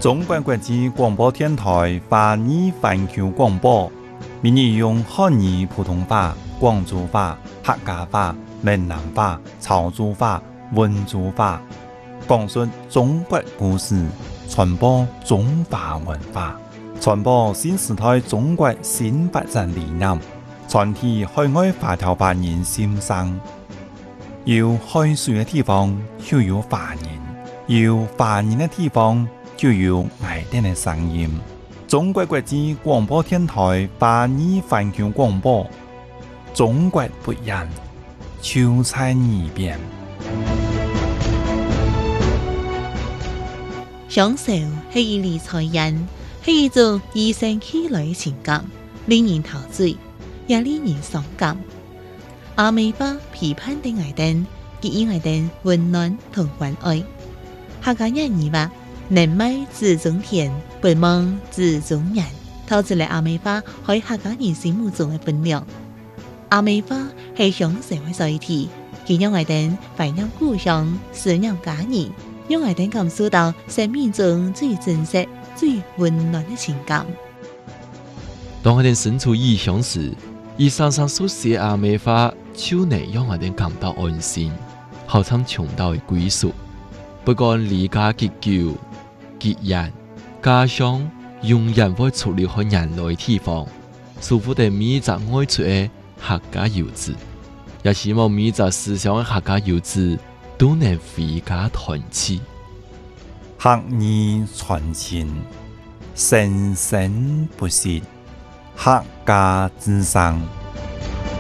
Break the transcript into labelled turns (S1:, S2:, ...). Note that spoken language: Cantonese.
S1: 中国国际广播电台华语环球广播，每日用汉语普通话、广州话、客家话、闽南话、潮州话、温州话，讲述中国故事，传播中华文化，传播新时代中国新发展理念，传递海外华侨华人心声。有海水的地方就有华人，有华人的地方就有爱丁的声音。中国国际广播电台华语环球广播，中国不一样，就在耳边。
S2: 享受是一理财人，是一种与生俱來的情感，令人陶醉，也令人傷感。阿美花批判的愛丁，給予愛丁溫暖同關愛。客家人語話：人美自中田，不忙自中人。透出嚟阿美花喺客家人心目中嘅分量。阿美花係享受嘅載體，佢讓愛丁懷念故鄉，思念家人，讓愛丁感受到生命中最真實、最溫暖嘅情感。
S3: 當我哋身處異鄉時，伊常常所寫阿美花，就能讓我哋感到安心，好像尋到嘅歸屬。不管離家結久、結人，家鄉永遠會出了和人類地方，舒服地每一隻愛出嘅客家遊子，也希望每一隻思鄉嘅客家遊子都能回家團聚。
S1: 客語傳情，生生不息，客家之聲。